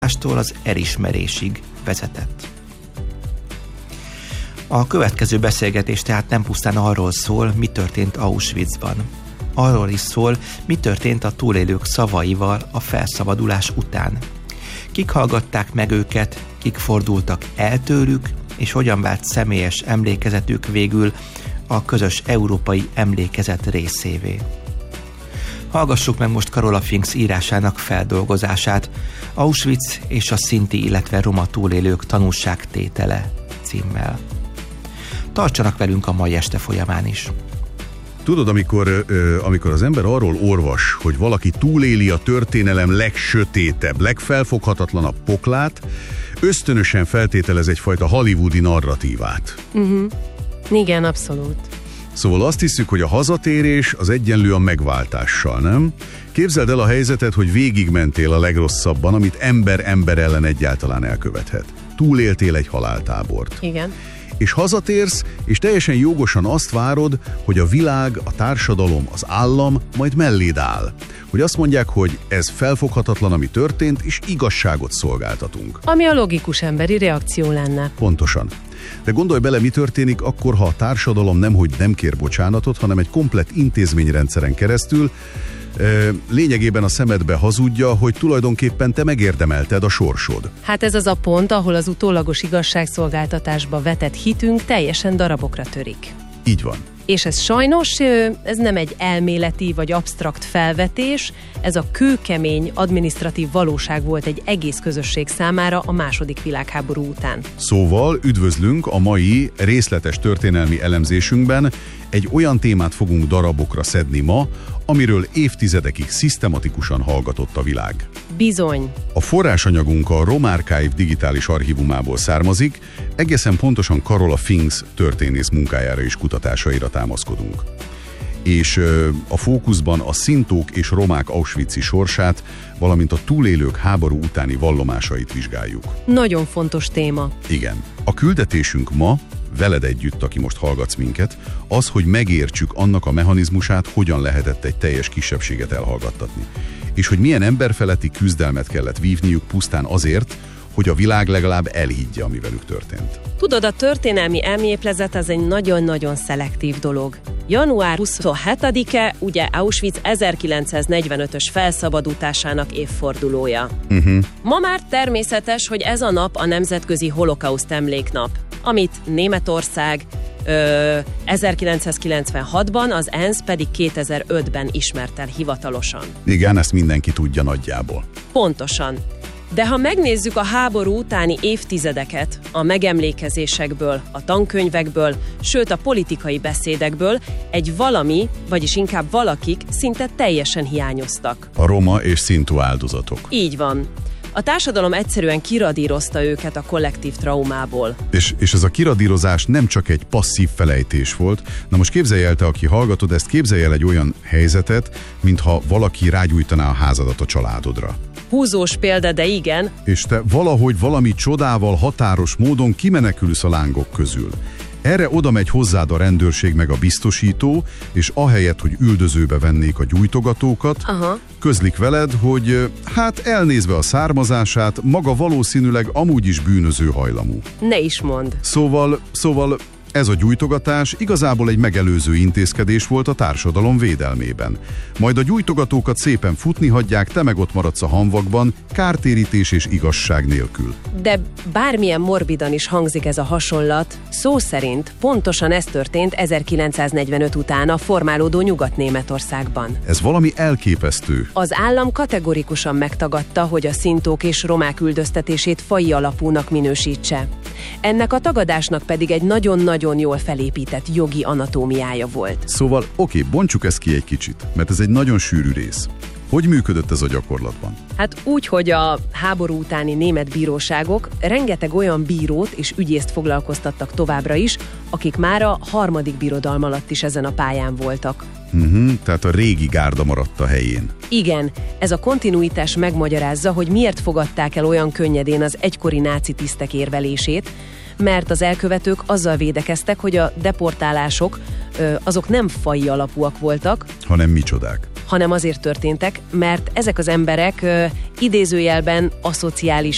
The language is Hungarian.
elfogadástól az elismerésig vezetett. A következő beszélgetés tehát nem pusztán arról szól, mi történt Auschwitzban. Arról is szól, mi történt a túlélők szavaival a felszabadulás után. Kik hallgatták meg őket, kik fordultak el tőlük, és hogyan vált személyes emlékezetük végül a közös európai emlékezet részévé. Hallgassuk meg most Carola Finks írásának feldolgozását, Auschwitz és a szinti, illetve roma túlélők tanúságtétele címmel. Tartsanak velünk a mai este folyamán is. Tudod, amikor az ember arról olvas, hogy valaki túléli a történelem legsötétebb, legfelfoghatatlanabb poklát, ösztönösen feltételez egyfajta hollywoodi narratívát. Igen, abszolút. Szóval azt hiszük, hogy a hazatérés az egyenlő a megváltással, nem? Képzeld el a helyzetet, hogy végigmentél a legrosszabban, amit ember ellen egyáltalán elkövethet. Túléltél egy haláltábort. Igen. És hazatérsz, és teljesen jogosan azt várod, hogy a világ, a társadalom, az állam majd melléd áll. Hogy azt mondják, hogy ez felfoghatatlan, ami történt, és igazságot szolgáltatunk. Ami a logikus emberi reakció lenne. Pontosan. De gondolj bele, mi történik akkor, ha a társadalom nemhogy nem kér bocsánatot, hanem egy komplett intézményrendszeren keresztül lényegében a szemedbe hazudja, hogy tulajdonképpen te megérdemelted a sorsod. Hát ez az a pont, ahol az utólagos igazságszolgáltatásba vetett hitünk teljesen darabokra törik. Így van. És ez sajnos, ez nem egy elméleti vagy absztrakt felvetés, ez a kőkemény adminisztratív valóság volt egy egész közösség számára a II. Világháború után. Szóval üdvözlünk a mai részletes történelmi elemzésünkben. Egy olyan témát fogunk darabokra szedni ma, amiről évtizedekig szisztematikusan hallgatott a világ. Bizony. A forrásanyagunk a Roma Archive digitális archívumából származik, egészen pontosan Carola Finks történész munkájára és kutatásaira támaszkodunk. És a fókuszban a szintók és romák auschwitzi sorsát, valamint a túlélők háború utáni vallomásait vizsgáljuk. Nagyon fontos téma. Igen. A küldetésünk ma, veled együtt, aki most hallgatsz minket, az, hogy megértsük annak a mechanizmusát, hogyan lehetett egy teljes kisebbséget elhallgattatni. És hogy milyen emberfeletti küzdelmet kellett vívniuk pusztán azért, hogy a világ legalább elhiggye, ami velük történt. Tudod, a történelmi elméplezet az egy nagyon-nagyon szelektív dolog. Január 27-e ugye Auschwitz 1945-ös felszabadításának évfordulója. Ma már természetes, hogy ez a nap a Nemzetközi Holokauszt Emléknap, amit Németország 1996-ban, az ENSZ pedig 2005-ben ismert el hivatalosan. Igen, ezt mindenki tudja nagyjából. Pontosan. De ha megnézzük a háború utáni évtizedeket, a megemlékezésekből, a tankönyvekből, sőt a politikai beszédekből, egy valami, vagyis inkább valakik szinte teljesen hiányoztak. A roma és szintú áldozatok. Így van. A társadalom egyszerűen kiradírozta őket a kollektív traumából. És ez a kiradírozás nem csak egy passzív felejtés volt. Na most képzelj el, te, aki hallgatod ezt, képzelj el egy olyan helyzetet, mintha valaki rágyújtaná a házadat a családodra. Húzós példa, de igen. És te valahogy valami csodával, határos módon kimenekülsz a lángok közül. Erre oda megy hozzád a rendőrség meg a biztosító, és ahelyett, hogy üldözőbe vennék a gyújtogatókat, közlik veled, hogy hát elnézve a származását, maga valószínűleg amúgy is bűnöző hajlamú. Ne is mondd. Szóval ez a gyújtogatás igazából egy megelőző intézkedés volt a társadalom védelmében. Majd a gyújtogatókat szépen futni hagyják, te meg ott maradsz a hamvakban, kártérítés és igazság nélkül. De bármilyen morbidan is hangzik ez a hasonlat, szó szerint pontosan ez történt 1945 után a formálódó Nyugat-Németországban. Ez valami elképesztő. Az állam kategorikusan megtagadta, hogy a szintók és romák üldöztetését faji alapúnak minősítse. Ennek a tagadásnak pedig egy nagyon-nagyon jól felépített jogi anatómiája volt. Szóval bontsuk ezt ki egy kicsit, mert ez egy nagyon sűrű rész. Hogy működött ez a gyakorlatban? Hát úgy, hogy a háború utáni német bíróságok rengeteg olyan bírót és ügyészt foglalkoztattak továbbra is, akik már a harmadik birodalom alatt is ezen a pályán voltak. Tehát a régi gárda maradt a helyén. Igen, ez a kontinuitás megmagyarázza, hogy miért fogadták el olyan könnyedén az egykori náci tisztek érvelését, mert az elkövetők azzal védekeztek, hogy a deportálások azok nem faji alapúak voltak, hanem micsodák. Hanem azért történtek, mert ezek az emberek idézőjelben aszociális